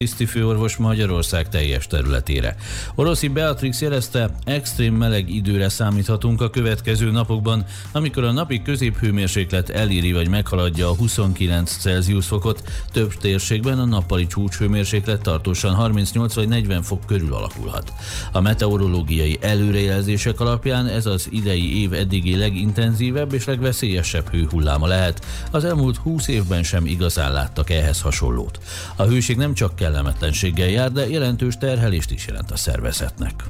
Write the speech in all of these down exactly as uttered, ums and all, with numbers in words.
Tisztifőorvos Magyarország teljes területére. Oroszi Beatrix jelezte, extrém meleg időre számíthatunk a következő napokban, amikor a napi középhőmérséklet eléri vagy meghaladja a huszonkilenc Celsius fokot, több térségben a nappali csúcshőmérséklet tartósan harmincnyolc vagy negyven fok körül alakulhat. A meteorológiai előrejelzések alapján ez az idei év eddigi legintenzívebb és legveszélyesebb hőhulláma lehet. Az elmúlt húsz évben sem igazán láttak ehhez hasonlót. A hőség nem csak kell kellemetlenséggel jár, de jelentős terhelést is jelent a szervezetnek.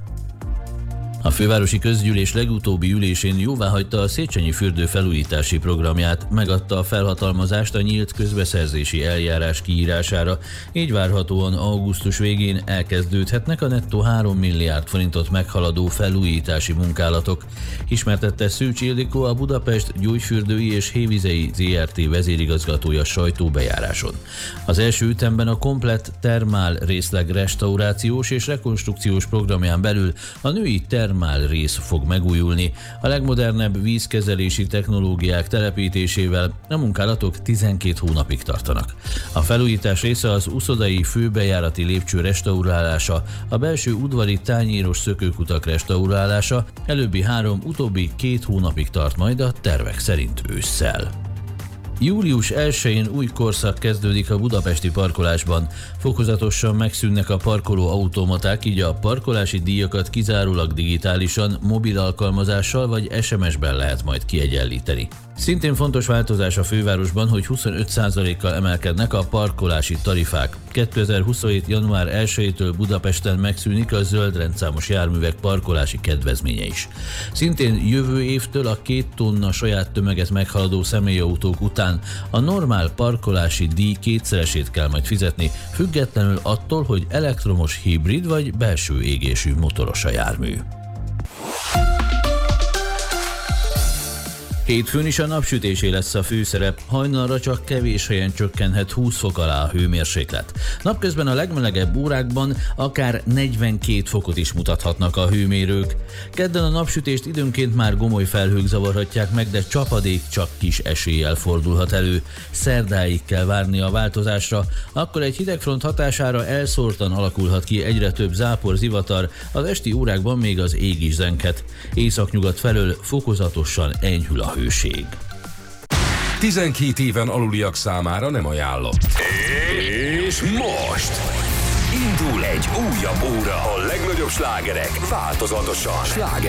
A fővárosi közgyűlés legutóbbi ülésén jóváhagyta a Széchenyi fürdő felújítási programját, megadta a felhatalmazást a nyílt közbeszerzési eljárás kiírására, így várhatóan augusztus végén elkezdődhetnek a nettó három milliárd forintot meghaladó felújítási munkálatok, ismertette Szőcs Ildikó, a Budapest Gyógyfürdői és Hévizei zé er té vezérigazgatója sajtóbejáráson. Az első ütemben a komplett termál részleg restaurációs és rekonstrukciós programján belül a női termál rész fog megújulni. A legmodernebb vízkezelési technológiák telepítésével a munkálatok tizenkét hónapig tartanak. A felújítás része az uszodai főbejárati lépcső restaurálása, a belső udvari tányéros szökőkutak restaurálása, előbbi három, utóbbi két hónapig tart majd a tervek szerint ősszel. július elsején új korszak kezdődik a budapesti parkolásban. Fokozatosan megszűnnek a parkoló automaták, így a parkolási díjakat kizárólag digitálisan, mobil alkalmazással vagy es em es-ben lehet majd kiegyenlíteni. Szintén fontos változás a fővárosban, hogy huszonöt százalékkal emelkednek a parkolási tarifák. kétezer-huszonhét. január elsejétől Budapesten megszűnik a zöld rendszámos járművek parkolási kedvezménye is. Szintén jövő évtől a két tonna saját tömeget meghaladó személyautók után a normál parkolási díj kétszeresét kell majd fizetni, függetlenül attól, hogy elektromos, hibrid vagy belső égésű motoros a jármű. Hétfőn is a napsütésé lesz a főszerep, hajnalra csak kevés helyen csökkenhet húsz fok alá a hőmérséklet. Napközben a legmelegebb órákban akár negyvenkét fokot is mutathatnak a hőmérők. Kedden a napsütést időnként már gomoly felhők zavarhatják meg, de csapadék csak kis eséllyel fordulhat elő. Szerdáig kell várni a változásra, akkor egy hidegfront hatására elszórtan alakulhat ki egyre több zápor, zivatar, az esti órákban még az ég is zenghet. Északnyugat felől fokozatosan enyhül a hőség. tizenkét éven aluliak számára nem ajánlott. És most indul egy újabb óra, a legnagyobb slágerek változatosan. Sláger